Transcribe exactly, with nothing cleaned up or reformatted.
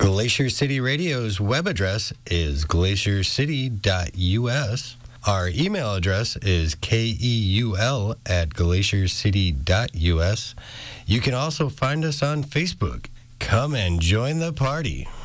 Glacier City Radio's web address is glacier city dot U S. Our email address is keul at glacier city dot U S. You can also find us on Facebook. Come and join the party.